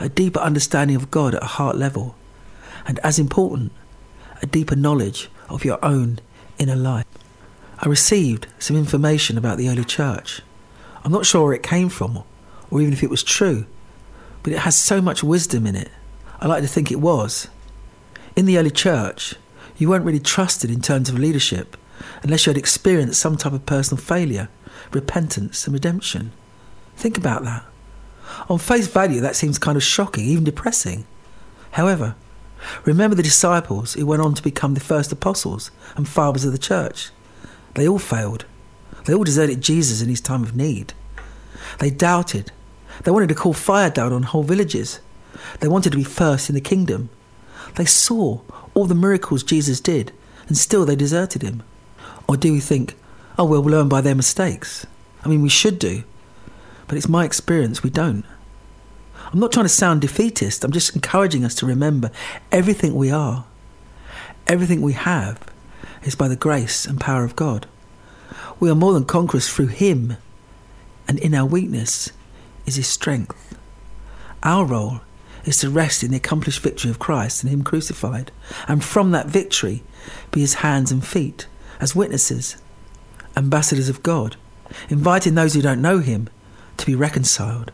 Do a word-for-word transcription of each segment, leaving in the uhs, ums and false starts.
a deeper understanding of God at a heart level, and as important, a deeper knowledge of your own inner life. I received some information about the early church. I'm not sure where it came from, or even if it was true, but it has so much wisdom in it. I like to think it was. In the early church, you weren't really trusted in terms of leadership unless you had experienced some type of personal failure, repentance and redemption. Think about that. On face value, that seems kind of shocking, even depressing. However, remember the disciples who went on to become the first apostles and fathers of the church. They all failed. They all deserted Jesus in his time of need. They doubted. They wanted to call fire down on whole villages. They wanted to be first in the kingdom. They saw all the miracles Jesus did, and still they deserted him. Or do we think, oh, well, we'll learn by their mistakes? I mean, we should do. But it's my experience we don't. I'm not trying to sound defeatist. I'm just encouraging us to remember everything we are, everything we have, is by the grace and power of God. We are more than conquerors through him, and in our weakness is his strength. Our role is to rest in the accomplished victory of Christ and him crucified, and from that victory be his hands and feet as witnesses, ambassadors of God, inviting those who don't know him to be reconciled.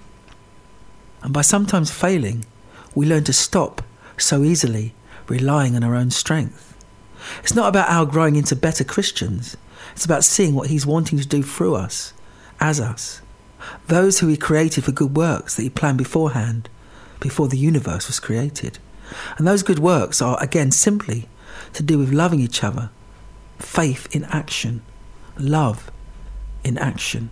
And by sometimes failing, we learn to stop so easily relying on our own strength. It's not about our growing into better Christians. It's about seeing what he's wanting to do through us, as us. Those who he created for good works that he planned beforehand, before the universe was created. And those good works are, again, simply to do with loving each other, faith in action, love in action.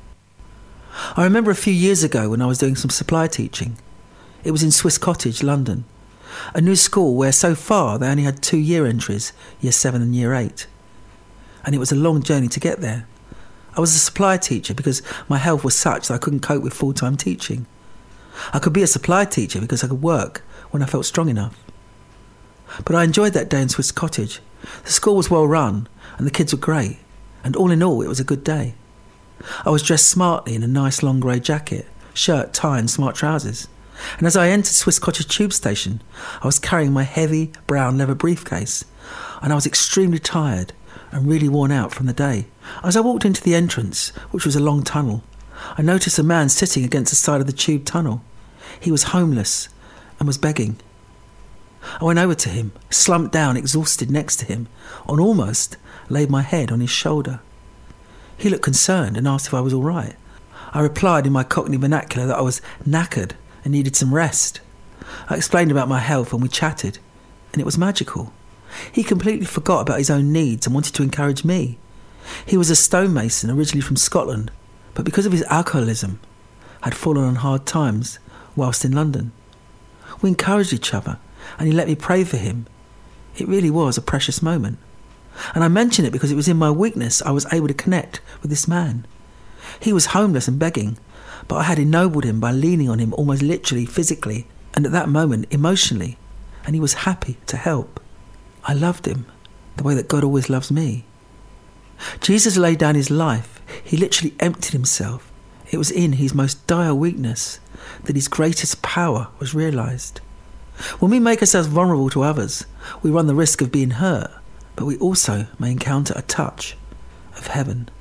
I remember a few years ago when I was doing some supply teaching. It was in Swiss Cottage, London, a new school where so far they only had two year entries, year seven and year eight. And it was a long journey to get there. I was a supply teacher because my health was such that I couldn't cope with full-time teaching. I could be a supply teacher because I could work when I felt strong enough. But I enjoyed that day in Swiss Cottage. The school was well run and the kids were great, and all in all it was a good day. I was dressed smartly in a nice long grey jacket, shirt, tie and smart trousers. And as I entered Swiss Cottage tube station, I was carrying my heavy brown leather briefcase, and I was extremely tired and really worn out from the day. As I walked into the entrance, which was a long tunnel, I noticed a man sitting against the side of the tube tunnel. He was homeless and was begging. I went over to him, slumped down exhausted next to him, and almost laid my head on his shoulder. He looked concerned and asked if I was all right. I replied in my Cockney vernacular that I was knackered and needed some rest. I explained about my health and we chatted, and it was magical. He completely forgot about his own needs and wanted to encourage me. He was a stonemason originally from Scotland, but because of his alcoholism, had fallen on hard times whilst in London. We encouraged each other, and he let me pray for him. It really was a precious moment. And I mention it because it was in my weakness I was able to connect with this man. He was homeless and begging, but I had ennobled him by leaning on him almost literally, physically, and at that moment, emotionally, and he was happy to help. I loved him the way that God always loves me. Jesus laid down his life. He literally emptied himself. It was in his most dire weakness that his greatest power was realised. When we make ourselves vulnerable to others, we run the risk of being hurt, but we also may encounter a touch of heaven.